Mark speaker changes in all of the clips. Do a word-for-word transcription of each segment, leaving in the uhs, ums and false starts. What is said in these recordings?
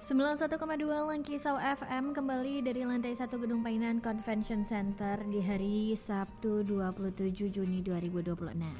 Speaker 1: sembilan puluh satu koma dua Langkisau F M kembali dari lantai satu Gedung Painan Convention Center di hari Sabtu dua puluh tujuh Juni dua ribu dua puluh enam.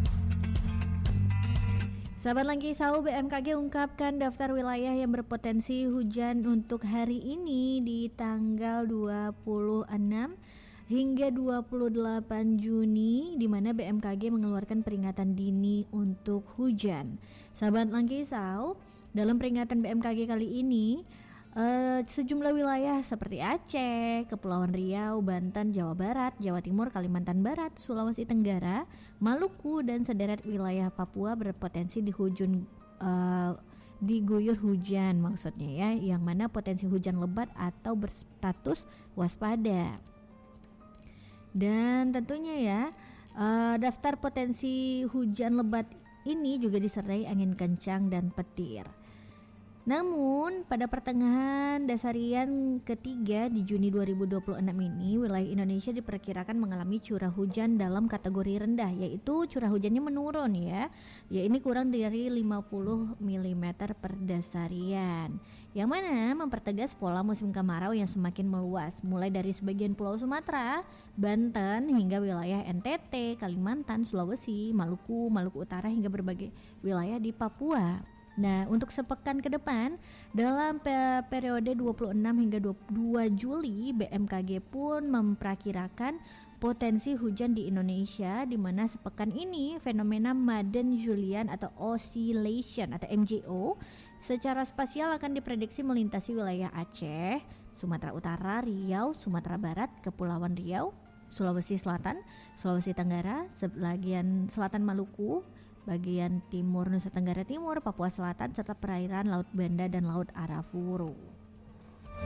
Speaker 1: Sahabat Langkisau, B M K G ungkapkan daftar wilayah yang berpotensi hujan untuk hari ini di tanggal dua puluh enam hingga dua puluh delapan Juni, di mana B M K G mengeluarkan peringatan dini untuk hujan. Sahabat Langkisau, dalam peringatan B M K G kali ini, uh, sejumlah wilayah seperti Aceh, Kepulauan Riau, Banten, Jawa Barat, Jawa Timur, Kalimantan Barat, Sulawesi Tenggara, Maluku, dan sederet wilayah Papua berpotensi dihujun uh, diguyur hujan maksudnya ya, yang mana potensi hujan lebat atau berstatus waspada. Dan tentunya ya, uh, daftar potensi hujan lebat ini juga disertai angin kencang dan petir. Namun pada pertengahan dasarian ketiga di Juni dua ribu dua puluh enam ini, wilayah Indonesia diperkirakan mengalami curah hujan dalam kategori rendah, yaitu curah hujannya menurun ya, ya ini kurang dari lima puluh milimeter per dasarian, yang mana mempertegas pola musim kemarau yang semakin meluas, mulai dari sebagian pulau Sumatera, Banten, hingga wilayah N T T, Kalimantan, Sulawesi, Maluku, Maluku Utara, hingga berbagai wilayah di Papua. Nah, untuk sepekan ke depan, dalam pe- periode dua puluh enam hingga dua puluh dua Juli, B M K G pun memperkirakan potensi hujan di Indonesia, di mana sepekan ini fenomena Madden-Julian atau Oscillation atau M J O secara spasial akan diprediksi melintasi wilayah Aceh, Sumatera Utara, Riau, Sumatera Barat, Kepulauan Riau, Sulawesi Selatan, Sulawesi Tenggara, sebagian selatan Maluku, bagian timur Nusa Tenggara Timur, Papua Selatan, serta perairan Laut Banda dan Laut Arafuru.